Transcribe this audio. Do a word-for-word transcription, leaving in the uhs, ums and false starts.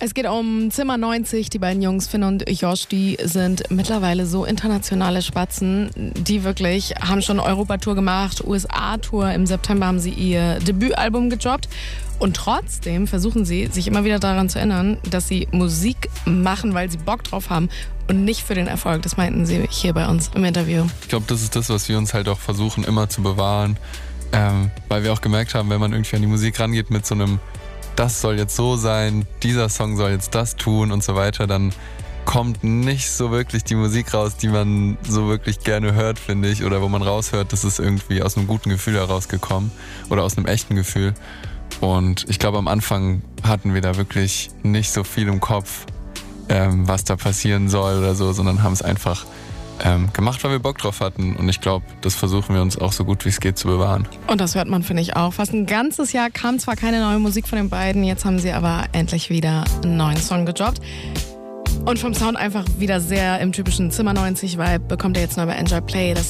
Es geht um Zimmer neunzig. Die beiden Jungs, Finn und Josh, die sind mittlerweile so internationale Spatzen. Die wirklich haben schon Europatour gemacht, U S A-Tour. Im September haben sie ihr Debütalbum gedroppt. Und trotzdem versuchen sie, sich immer wieder daran zu erinnern, dass sie Musik machen, weil sie Bock drauf haben und nicht für den Erfolg. Das meinten sie hier bei uns im Interview. Ich glaube, das ist das, was wir uns halt auch versuchen, immer zu bewahren. Ähm, weil wir auch gemerkt haben, wenn man irgendwie an die Musik rangeht mit so einem, das soll jetzt so sein, dieser Song soll jetzt das tun und so weiter, dann kommt nicht so wirklich die Musik raus, die man so wirklich gerne hört, finde ich. Oder wo man raushört, das ist irgendwie aus einem guten Gefühl herausgekommen oder aus einem echten Gefühl. Und ich glaube, am Anfang hatten wir da wirklich nicht so viel im Kopf, ähm, was da passieren soll oder so, sondern haben es einfach ähm, gemacht, weil wir Bock drauf hatten. Und ich glaube, das versuchen wir uns auch so gut wie es geht zu bewahren. Und das hört man, finde ich, auch. Fast ein ganzes Jahr kam zwar keine neue Musik von den beiden, jetzt haben sie aber endlich wieder einen neuen Song gedroppt. Und vom Sound einfach wieder sehr im typischen Zimmer neunzig Vibe bekommt ihr jetzt neu bei Enjoy Play. Das